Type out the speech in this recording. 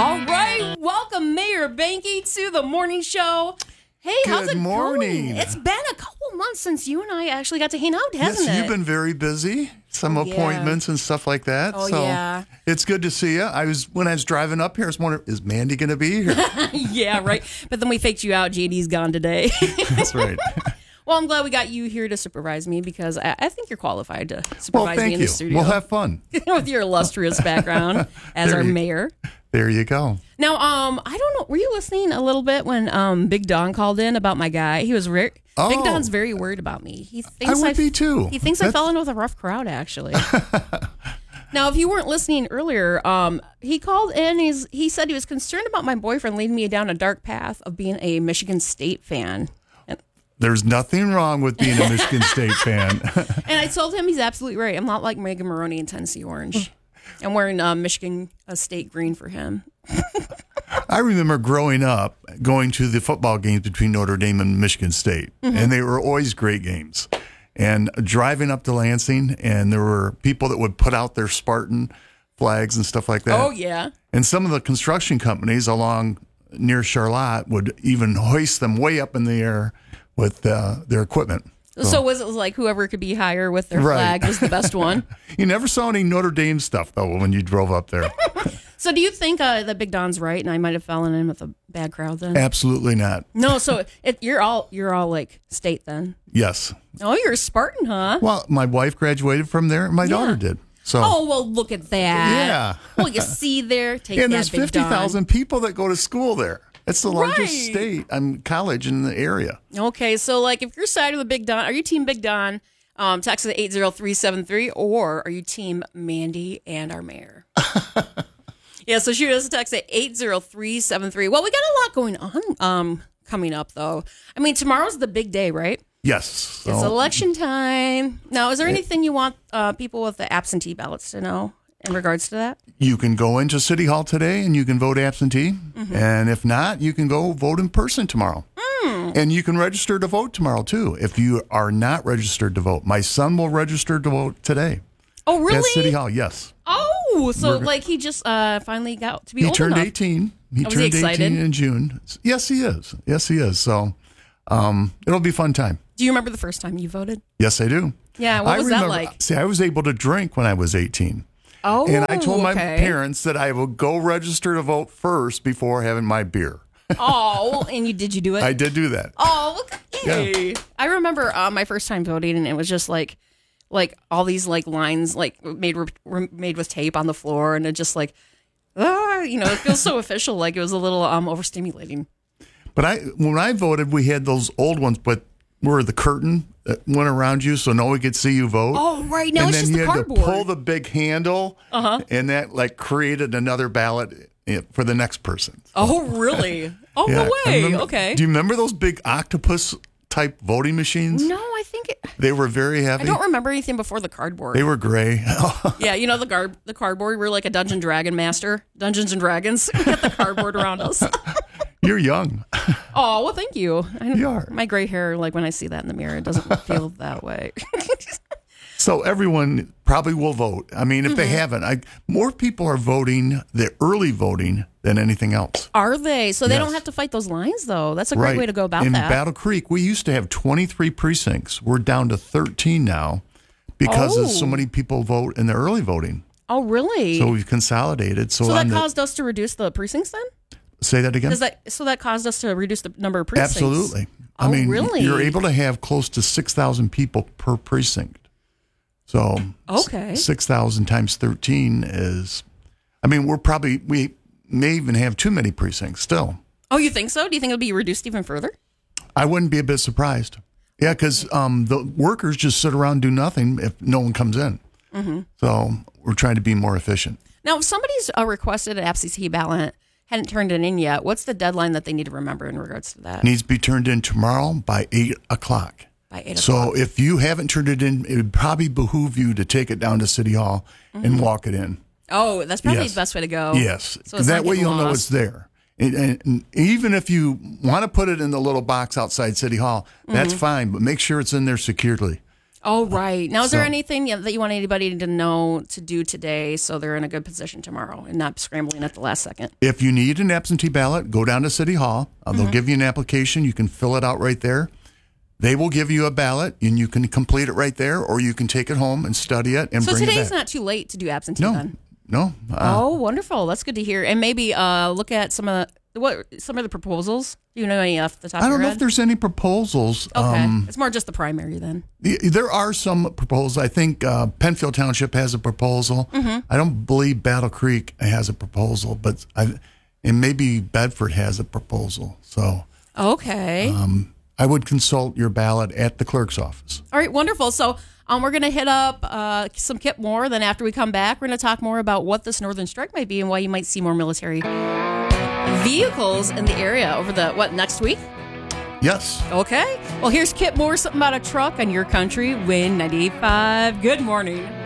All right, welcome Mayor Banky to the morning show. Hey, how's it morning. going? It's been a couple months since you and I actually got to hang out, hasn't it? Yes, you've been very busy. Some appointments and stuff like that. Oh, so yeah. It's good to see you. When I was driving up here, I was wondering, is Mandy going to be here? Yeah, right. But then we faked you out. JD's gone today. That's right. Well, I'm glad we got you here to supervise me because I think you're qualified to supervise me in the studio. We'll have fun. With your illustrious background as our mayor. There you go. Now, I don't know. Were you listening a little bit when Big Don called in about my guy? He was Big Don's very worried about me. He thinks I would be too. He thinks I fell in with a rough crowd, actually. Now, if you weren't listening earlier, he called in. He said he was concerned about my boyfriend leading me down a dark path of being a Michigan State fan. There's nothing wrong with being a Michigan State fan. And I told him he's absolutely right. I'm not like Megan Maroney in Tennessee Orange. I'm wearing Michigan State green for him. I remember growing up going to the football games between Notre Dame and Michigan State, and they were always great games. And driving up to Lansing, and there were people that would put out their Spartan flags and stuff like that. Oh, yeah. And some of the construction companies along near Charlotte would even hoist them way up in the air with their equipment. So was it like whoever could be higher with their flag was the best one? You never saw any Notre Dame stuff, though, when you drove up there. So do you think that Big Don's right and I might have fallen in with a bad crowd then? Absolutely not. No, so you're all like State then? Yes. Oh, you're a Spartan, huh? Well, my wife graduated from there, and my daughter did. So. Oh, well, look at that. Yeah. Well, you see there, take and that, there's Big 50,000 people that go to school there. It's the largest college in the area. Okay, so like if you're side of the Big Don, are you team Big Don? Text it 80373, or are you team Mandy and our mayor? Yeah, so shoot us a text at 80373. Well, we got a lot going on coming up, though. I mean, tomorrow's the big day, right? Yes. So. It's election time. Now, is there anything you want people with the absentee ballots to know in regards to that? You can go into City Hall today and you can vote absentee. And if not, you can go vote in person tomorrow. And you can register to vote tomorrow, too, if you are not registered to vote. My son will register to vote today. Oh, really? At City Hall, yes. Oh, so like he just finally got to be old enough. He turned 18. He turned 18 in June. Yes, he is. Yes, he is. So it'll be a fun time. Do you remember the first time you voted? Yes, I do. Yeah, what was that like? See, I was able to drink when I was 18. Oh, and I told my parents that I would go register to vote first before having my beer. Oh, and did you do it? I did do that. Oh, look at you. Yeah. I remember my first time voting, and it was just like all these like lines like made with tape on the floor, and it just like, it feels so official. Like it was a little overstimulating. But when I voted, we had those old ones, but where the curtain that went around you, so no one could see you vote. Oh, right. Now and it's just the cardboard. And then you had to pull the big handle, and that like created another ballot for the next person. So. Oh, really? Oh, yeah, no way. Okay. Do you remember those big octopus type voting machines? No, I think they were very heavy. I don't remember anything before the cardboard. They were gray. Yeah, the cardboard. We're like a Dungeon Dragon master, Dungeons and Dragons. We got the cardboard around us. You're young. Oh, well, thank you. You are. My gray hair, like when I see that in the mirror, it doesn't feel that way. So everyone probably will vote. I mean, if they haven't, more people are voting, the early voting, than anything else. Are they? So they don't have to fight those lines, though. That's a great way to go about that. In Battle Creek, we used to have 23 precincts. We're down to 13 now because so many people vote in the early voting. Oh, really? So we've consolidated. So that caused us to reduce the precincts then? Say that again? So that caused us to reduce the number of precincts? Absolutely. I mean, really? You're able to have close to 6,000 people per precinct. So 6,000 times 13 is, we may even have too many precincts still. Oh, you think so? Do you think it'll be reduced even further? I wouldn't be a bit surprised. Yeah, because the workers just sit around and do nothing if no one comes in. So we're trying to be more efficient. Now, if somebody's requested an absentee ballot, hadn't turned it in yet, what's the deadline that they need to remember in regards to that? It needs to be turned in tomorrow by 8 o'clock. By 8 o'clock. So if you haven't turned it in, it would probably behoove you to take it down to City Hall and walk it in. Oh, that's probably the best way to go. Yes. So that way you'll know it's there. And even if you want to put it in the little box outside City Hall, that's fine, but make sure it's in there securely. Oh, right. Now, is there So- anything that you want anybody to know to do today so they're in a good position tomorrow and not scrambling at the last second? If you need an absentee ballot, go down to City Hall. They'll give you an application. You can fill it out right there. They will give you a ballot, and you can complete it right there, or you can take it home and study it and So bring it today's back. not too late to do absentee No, then? no. Oh, wonderful. That's good to hear. And maybe look at some of the proposals. Do you know any off the top I of your don't know head? if there's any proposals. Okay. It's more just the primary then. There are some proposals. I think Penfield Township has a proposal. I don't believe Battle Creek has a proposal, and maybe Bedford has a proposal. So Okay. I would consult your ballot at the clerk's office. All right, wonderful. So we're going to hit up some Kip Moore. Then after we come back, we're going to talk more about what this Northern Strike might be and why you might see more military vehicles in the area over next week? Yes. Okay. Well, here's Kip Moore, something about a truck on your country, Win 98.5. Good morning.